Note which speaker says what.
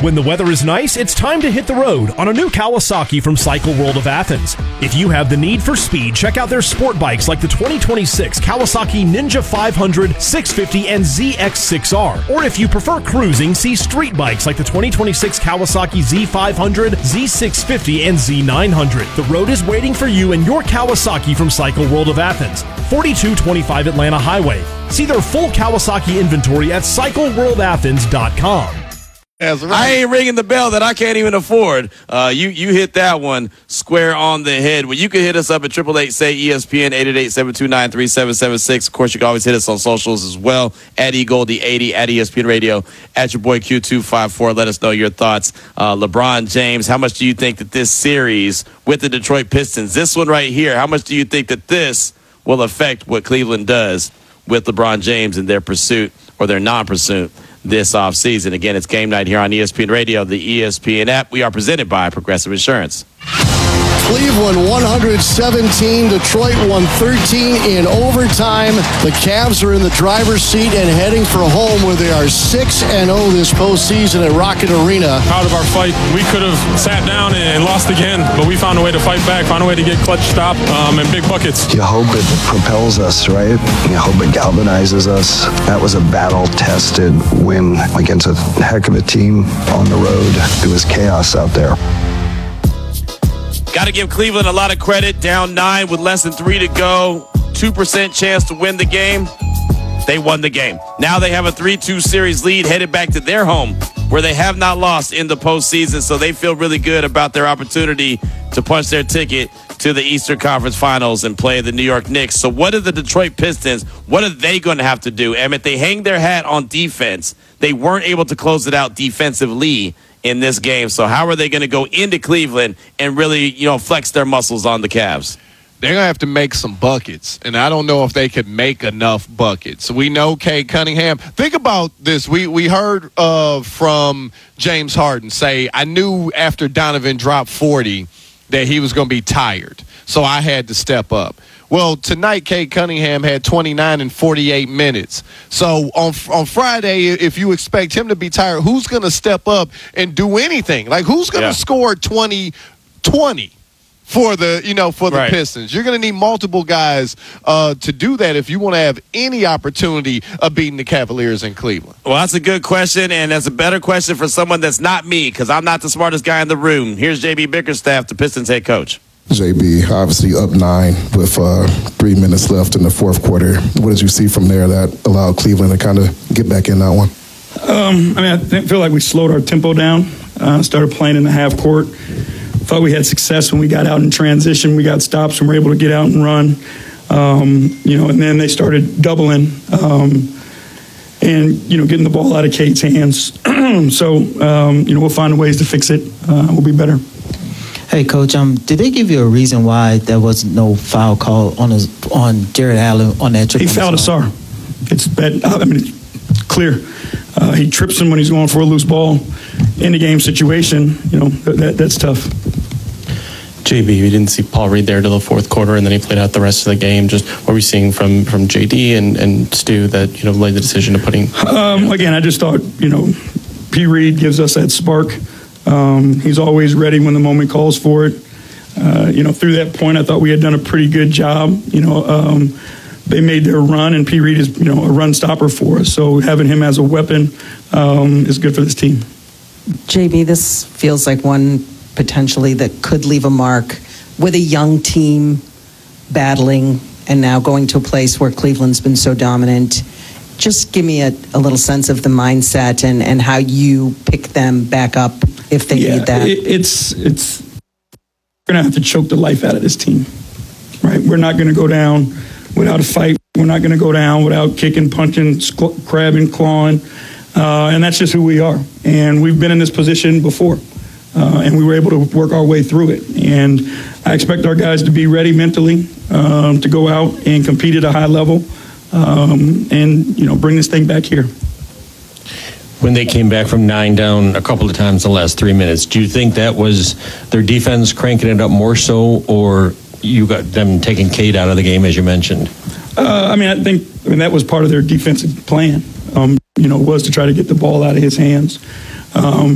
Speaker 1: When the weather is nice, it's time to hit the road on a new Kawasaki from Cycle World of Athens. If you have the need for speed, check out their sport bikes like the 2026 Kawasaki Ninja 500, 650, and ZX6R. Or if you prefer cruising, see street bikes like the 2026 Kawasaki Z500, Z650, and Z900. The road is waiting for you and your Kawasaki from Cycle World of Athens, 4225 Atlanta Highway. See their full Kawasaki inventory at CycleWorldAthens.com.
Speaker 2: Right. I ain't ringing the bell that I can't even afford. You hit that one square on the head. Well, you can hit us up at 888-SAY-ESPN, 888-729-3776. Of course, you can always hit us on socials as well, at eGoldie80, at ESPN Radio, at your boy Q254. Let us know your thoughts. LeBron James, how much do you think that this series with the Detroit Pistons, this one right here, how much do you think that this will affect what Cleveland does with LeBron James and their pursuit or their non-pursuit this offseason? Again, it's game night here on ESPN Radio, the ESPN app. We are presented by Progressive Insurance.
Speaker 3: Cleveland 117, Detroit 113 in overtime. The Cavs are in the driver's seat and heading for home where they are 6-0 this postseason at Rocket Arena.
Speaker 4: Proud of our fight. We could have sat down and lost again, but we found a way to fight back, found a way to get clutch stop and big buckets.
Speaker 5: You hope it propels us, right? You hope it galvanizes us. That was a battle-tested win against a heck of a team on the road. It was chaos out there.
Speaker 2: Got to give Cleveland a lot of credit. Down 9 with less than 3 to go. 2% chance to win the game. They won the game. Now they have a 3-2 series lead headed back to their home where they have not lost in the postseason. So they feel really good about their opportunity to punch their ticket to the Eastern Conference Finals and play the New York Knicks. So what are the Detroit Pistons? What are they going to have to do? Emmett, they hang their hat on defense. They weren't able to close it out defensively in this game. So how are they going to go into Cleveland and really, flex their muscles on the Cavs?
Speaker 6: They're going to have to make some buckets, and I don't know if they could make enough buckets. We know Cade Cunningham. Think about this. We heard from James Harden say, I knew after Donovan dropped 40 that he was going to be tired, so I had to step up. Well, tonight, Cade Cunningham had 29 and 48 minutes. So on Friday, if you expect him to be tired, who's going to step up and do anything? Like, who's going to score 20 for the Pistons? You're going to need multiple guys to do that if you want to have any opportunity of beating the Cavaliers in Cleveland.
Speaker 2: Well, that's a good question, and that's a better question for someone that's not me, because I'm not the smartest guy in the room. Here's JB Bickerstaff, the Pistons head coach.
Speaker 7: JB, obviously up 9 with 3 minutes left in the fourth quarter. What did you see from there that allowed Cleveland to kind of get back in that one?
Speaker 8: I feel like we slowed our tempo down, started playing in the half court. Thought we had success when we got out in transition. We got stops and were able to get out and run. And then they started doubling and getting the ball out of Cade's hands. So, we'll find ways to fix it. We'll be better.
Speaker 9: Hey, Coach, did they give you a reason why there was no foul call on Jarrett Allen on that trip?
Speaker 8: He fouled Asar. It's bad. It's clear. He trips him when he's going for a loose ball in the game situation. That's tough.
Speaker 10: JB, we didn't see Paul Reed there till the fourth quarter, and then he played out the rest of the game. Just what were we seeing from JD and Stu that made the decision to putting?
Speaker 8: Again, I just thought P. Reed gives us that spark. He's always ready when the moment calls for it. Through that point, I thought we had done a pretty good job. They made their run, and P. Reed is, a run stopper for us. So having him as a weapon is good for this team.
Speaker 11: JB, this feels like one potentially that could leave a mark with a young team battling and now going to a place where Cleveland's been so dominant. Just give me a little sense of the mindset and how you pick them back up if they need that.
Speaker 8: It's we're going to have to choke the life out of this team, right? We're not going to go down without a fight. We're not going to go down without kicking, punching, grabbing, clawing. And that's just who we are. And we've been in this position before. And we were able to work our way through it. And I expect our guys to be ready mentally to go out and compete at a high level and bring this thing back here.
Speaker 12: When they came back from 9 down a couple of times in the last 3 minutes, do you think that was their defense cranking it up more so, or you got them taking Cade out of the game, as you mentioned?
Speaker 8: I think that was part of their defensive plan, was to try to get the ball out of his hands.